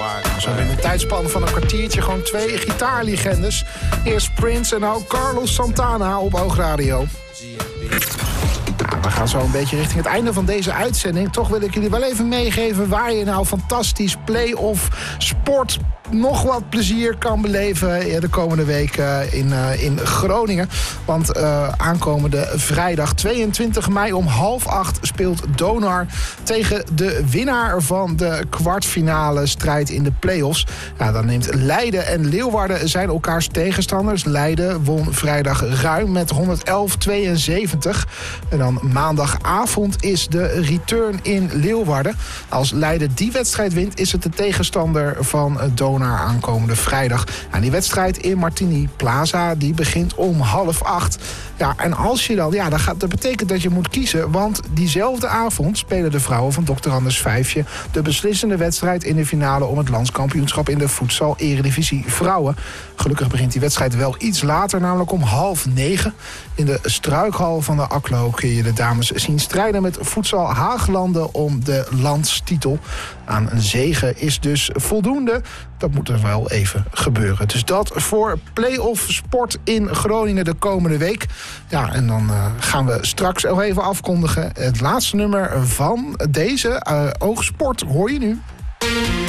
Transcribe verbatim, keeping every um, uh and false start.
Zo in een tijdspan van een kwartiertje gewoon twee gitaarlegendes. Eerst Prince en nou Carlos Santana op Oogradio. Nou, we gaan zo een beetje richting het einde van deze uitzending. Toch wil ik jullie wel even meegeven waar je nou fantastisch play-off sport nog wat plezier kan beleven de komende week in, uh, in Groningen. Want uh, aankomende vrijdag tweeëntwintig mei om half acht speelt Donar tegen de winnaar van de kwartfinale strijd in de play-offs. Ja, dan neemt Leiden en Leeuwarden zijn elkaars tegenstanders. Leiden won vrijdag ruim met honderd elf tweeënzeventig. En dan maandagavond is de return in Leeuwarden. Als Leiden die wedstrijd wint, is het de tegenstander van Donar aankomende vrijdag. En die wedstrijd in Martini Plaza die begint om half acht. Ja, en als je dan, ja, dan gaat, dat betekent dat je moet kiezen. Want diezelfde avond spelen de vrouwen van dokter Anders Vijfje de beslissende wedstrijd in de finale om het landskampioenschap in de Futsal Eredivisie Vrouwen. Gelukkig begint die wedstrijd wel iets later, namelijk om half negen. In de struikhal van de Aklo kun je de dames zien strijden met Futsal Haaglanden om de landstitel. Aan een zege is dus voldoende. Dat moet er wel even gebeuren. Dus dat voor play-off sport in Groningen de komende week. Ja, en dan uh, gaan we straks nog even afkondigen. Het laatste nummer van deze uh, Oogsport hoor je nu.